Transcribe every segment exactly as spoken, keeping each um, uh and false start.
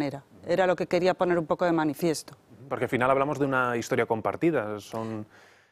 manera. Era lo que quería poner un poco de manifiesto. Porque al final hablamos de una historia compartida, son...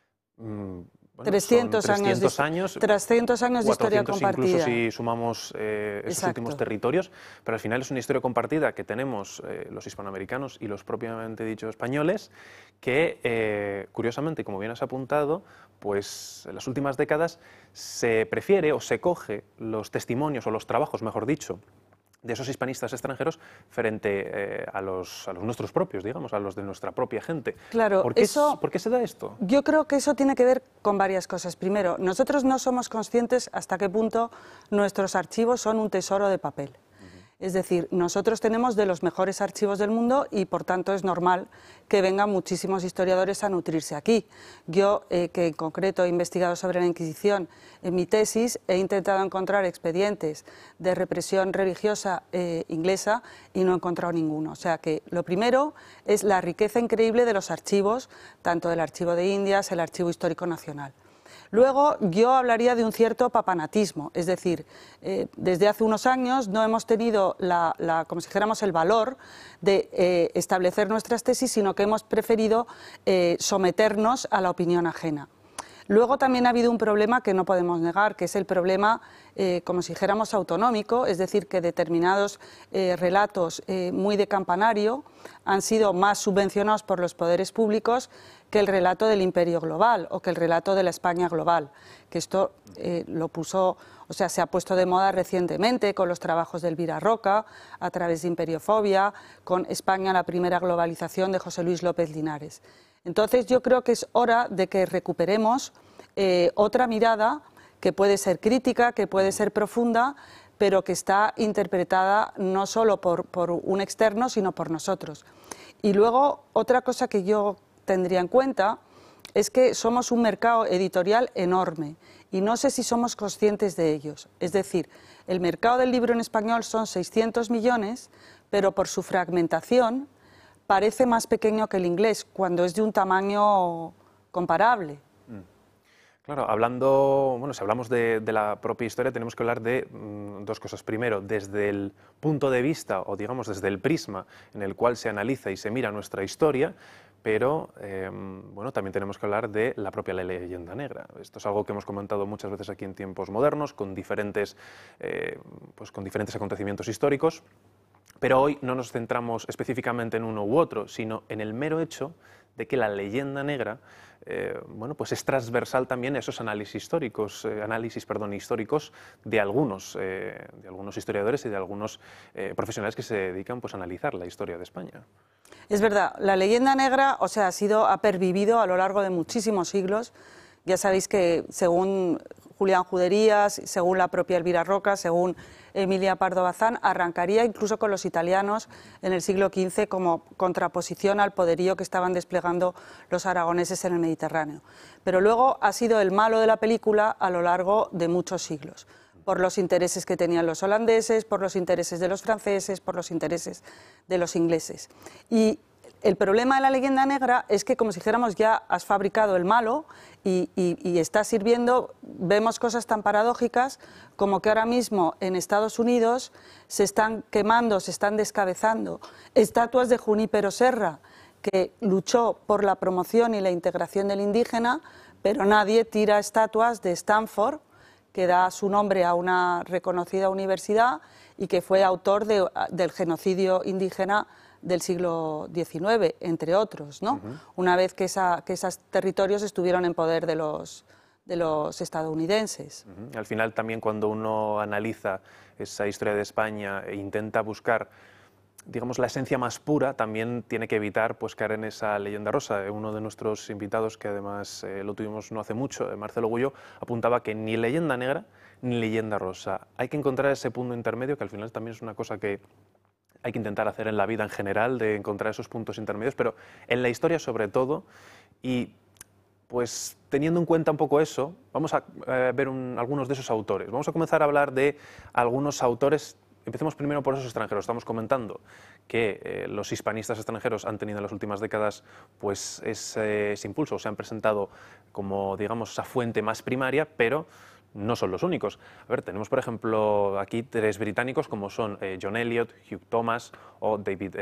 Mmm, Bueno, trescientos, son trescientos años, años, trescientos años de historia compartida. Incluso si sumamos eh, esos Exacto. últimos territorios, pero al final es una historia compartida que tenemos eh, los hispanoamericanos y los propiamente dicho españoles, que eh, curiosamente, como bien has apuntado, pues en las últimas décadas se prefiere o se coge los testimonios o los trabajos, mejor dicho, de esos hispanistas extranjeros frente eh, a, los, a los nuestros propios, digamos, a los de nuestra propia gente. Claro, ¿Por qué, eso, ¿Por qué se da esto? Yo creo que eso tiene que ver con varias cosas. Primero, nosotros no somos conscientes hasta qué punto nuestros archivos son un tesoro de papel. Es decir, nosotros tenemos de los mejores archivos del mundo y por tanto es normal que vengan muchísimos historiadores a nutrirse aquí. Yo, eh, que en concreto he investigado sobre la Inquisición, en mi tesis he intentado encontrar expedientes de represión religiosa eh, inglesa y no he encontrado ninguno. O sea que lo primero es la riqueza increíble de los archivos, tanto del Archivo de Indias, el Archivo Histórico Nacional. Luego yo hablaría de un cierto papanatismo, es decir, eh, desde hace unos años no hemos tenido, la, la, como si dijéramos, el valor de eh, establecer nuestras tesis, sino que hemos preferido eh, someternos a la opinión ajena. Luego también ha habido un problema que no podemos negar, que es el problema, eh, como si dijéramos, autonómico, es decir, que determinados eh, relatos eh, muy de campanario han sido más subvencionados por los poderes públicos que el relato del imperio global o que el relato de la España global, que esto eh, lo puso, o sea, se ha puesto de moda recientemente con los trabajos de Elvira Roca, a través de Imperiofobia, con España, la primera globalización de José Luis López Linares. Entonces yo creo que es hora de que recuperemos eh, otra mirada que puede ser crítica, que puede ser profunda, pero que está interpretada no solo por, por un externo, sino por nosotros. Y luego otra cosa que yo tendría en cuenta es que somos un mercado editorial enorme y no sé si somos conscientes de ellos. Es decir, el mercado del libro en español son seiscientos millones, pero por su fragmentación parece más pequeño que el inglés, cuando es de un tamaño comparable. Claro, hablando, bueno, si hablamos de, de la propia historia, tenemos que hablar de mmm, dos cosas. Primero, desde el punto de vista, o digamos desde el prisma en el cual se analiza y se mira nuestra historia, pero eh, bueno, también tenemos que hablar de la propia leyenda negra. Esto es algo que hemos comentado muchas veces aquí en Tiempos Modernos, con diferentes, eh, pues con diferentes acontecimientos históricos. Pero hoy no nos centramos específicamente en uno u otro, sino en el mero hecho de que la leyenda negra eh, bueno, pues es transversal también a esos análisis históricos, eh, análisis, perdón, históricos de algunos, eh, de algunos historiadores y de algunos eh, profesionales que se dedican pues, a analizar la historia de España. Es verdad, la leyenda negra, o sea, ha sido, ha pervivido a lo largo de muchísimos siglos. Ya sabéis que según Julián Juderías, según la propia Elvira Roca, según Emilia Pardo Bazán, arrancaría incluso con los italianos en el siglo quince como contraposición al poderío que estaban desplegando los aragoneses en el Mediterráneo. Pero luego ha sido el malo de la película a lo largo de muchos siglos, por los intereses que tenían los holandeses, por los intereses de los franceses, por los intereses de los ingleses. Y el problema de la leyenda negra es que, como si dijéramos, ya has fabricado el malo y, y, y está sirviendo. Vemos cosas tan paradójicas como que ahora mismo en Estados Unidos se están quemando, se están descabezando estatuas de Junípero Serra, que luchó por la promoción y la integración del indígena, pero nadie tira estatuas de Stanford, que da su nombre a una reconocida universidad y que fue autor de, del genocidio indígena del siglo diecinueve, entre otros, ¿no? Uh-huh. Una vez que, esa, que esos territorios estuvieron en poder de los, de los estadounidenses. Uh-huh. Al final también cuando uno analiza esa historia de España e intenta buscar, digamos, la esencia más pura, también tiene que evitar pues, caer en esa leyenda rosa. Uno de nuestros invitados, que además eh, lo tuvimos no hace mucho, Marcelo Gullo, apuntaba que ni leyenda negra ni leyenda rosa. Hay que encontrar ese punto intermedio, que al final también es una cosa que hay que intentar hacer en la vida en general, de encontrar esos puntos intermedios, pero en la historia sobre todo. Y pues teniendo en cuenta un poco eso, vamos a eh, ver un, algunos de esos autores. Vamos a comenzar a hablar de algunos autores. Empecemos primero por esos extranjeros. Estamos comentando que eh, los hispanistas extranjeros han tenido en las últimas décadas pues, ese, ese impulso, se han presentado como, digamos, esa fuente más primaria, pero no son los únicos. A ver, tenemos por ejemplo aquí tres británicos como son eh, John Eliot, Hugh Thomas o David